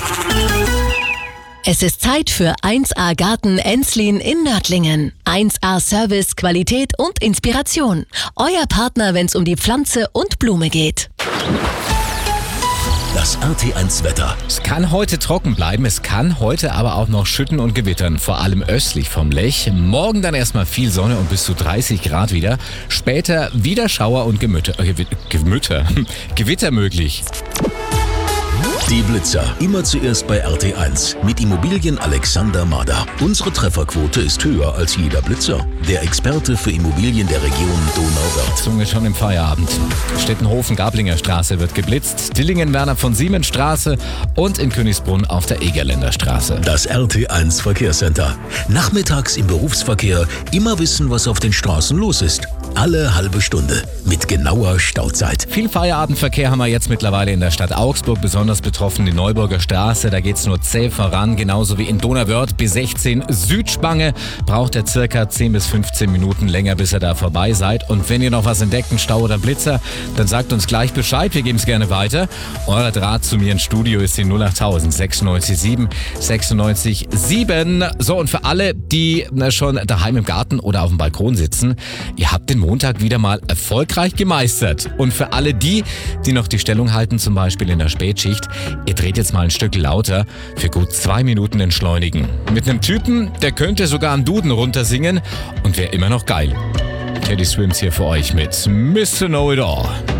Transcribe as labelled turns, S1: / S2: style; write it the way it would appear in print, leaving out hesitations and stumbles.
S1: Es ist Zeit für 1A Garten Enslin in Nördlingen. 1A Service, Qualität und Inspiration. Euer Partner, wenn es um die Pflanze und Blume geht.
S2: Das RT1 Wetter.
S3: Es kann heute trocken bleiben, es kann heute aber auch noch schütten und gewittern, vor allem östlich vom Lech. Morgen dann erstmal viel Sonne und bis zu 30 Grad wieder. Später wieder Schauer und Gewitter möglich.
S2: Die Blitzer. Immer zuerst bei RT1 mit Immobilien Alexander Mader. Unsere Trefferquote ist höher als jeder Blitzer. Der Experte für Immobilien der Region Donauwörth.
S3: Zunge schon im Feierabend. Stettenhofen-Gablinger Straße wird geblitzt, Dillingen-Werner von Siemens Straße und in Königsbrunn auf der Egerländer Straße.
S2: Das RT1 Verkehrscenter. Nachmittags im Berufsverkehr immer wissen, was auf den Straßen los ist. Alle halbe Stunde mit genauer Stauzeit.
S3: Viel Feierabendverkehr haben wir jetzt mittlerweile in der Stadt Augsburg, besonders betroffen die Neuburger Straße. Da geht's nur zäh voran, genauso wie in Donauwörth. B16 Südspange braucht er circa 10 bis 15 Minuten länger, bis ihr da vorbei seid. Und wenn ihr noch was entdeckt, einen Stau oder Blitzer, dann sagt uns gleich Bescheid. Wir geben es gerne weiter. Euer Draht zu mir ins Studio ist die 08000 96 7 96 7. So, und für alle, die schon daheim im Garten oder auf dem Balkon sitzen, ihr habt den Montag wieder mal erfolgreich gemeistert. Und für alle die noch die Stellung halten, zum Beispiel in der Spätschicht, ihr dreht jetzt mal ein Stück lauter, für gut 2 Minuten entschleunigen. Mit einem Typen, der könnte sogar einen Duden runtersingen und wäre immer noch geil. Teddy Swims hier für euch mit Mr. Know It All.